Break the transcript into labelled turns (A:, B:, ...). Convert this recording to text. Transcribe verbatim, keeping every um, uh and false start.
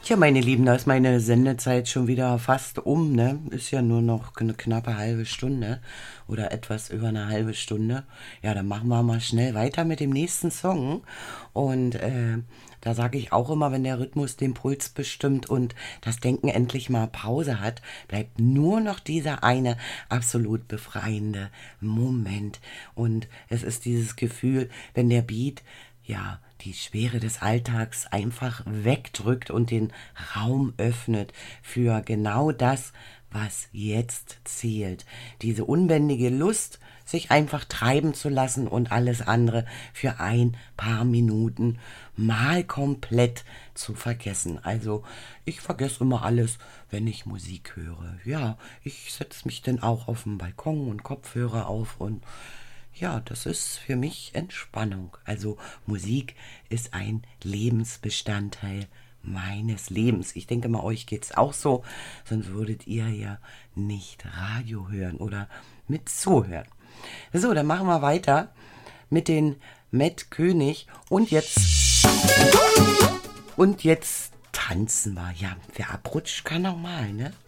A: Tja, meine Lieben, da ist meine Sendezeit schon wieder fast um, ne? Ist ja nur noch eine knappe halbe Stunde oder etwas über eine halbe Stunde. Ja, dann machen wir mal schnell weiter mit dem nächsten Song. Und äh, da sage ich auch immer, wenn der Rhythmus den Puls bestimmt und das Denken endlich mal Pause hat, bleibt nur noch dieser eine absolut befreiende Moment. Und es ist dieses Gefühl, wenn der Beat, ja, die Schwere des Alltags einfach wegdrückt und den Raum öffnet für genau das, was jetzt zählt. Diese unbändige Lust, sich einfach treiben zu lassen und alles andere für ein paar Minuten mal komplett zu vergessen. Also ich vergesse immer alles, wenn ich Musik höre. Ja, ich setze mich dann auch auf den Balkon und Kopfhörer auf und ja, das ist für mich Entspannung. Also Musik ist ein Lebensbestandteil meines Lebens. Ich denke mal, euch geht's auch so, sonst würdet ihr ja nicht Radio hören oder mit zuhören. So, dann machen wir weiter mit den Matt König und jetzt und jetzt tanzen wir. Ja, wer abrutscht, kann auch mal, ne?